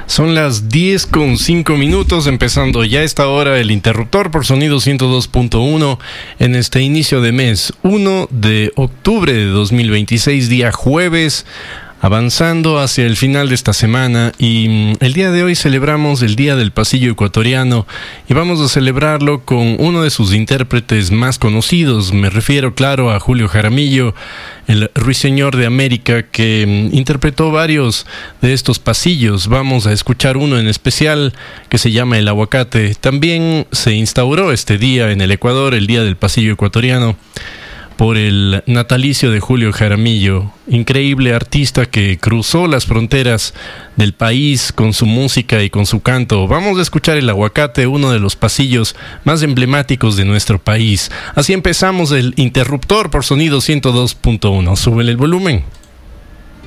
Son las 10:05, empezando ya a esta hora el interruptor por Sonido 102.1 en este inicio de mes 1 de octubre de 2026, día jueves, avanzando hacia el final de esta semana, y el día de hoy celebramos el Día del Pasillo Ecuatoriano y vamos a celebrarlo con uno de sus intérpretes más conocidos. Me refiero, claro, a Julio Jaramillo, el ruiseñor de América, que interpretó varios de estos pasillos. Vamos a escuchar uno en especial que se llama El Aguacate. También se instauró este día en el Ecuador, el Día del Pasillo Ecuatoriano, por el natalicio de Julio Jaramillo, increíble artista que cruzó las fronteras del país con su música y con su canto. Vamos a escuchar El Aguacate, uno de los pasillos más emblemáticos de nuestro país. Así empezamos el interruptor por Sonido 102.1. Súbele el volumen.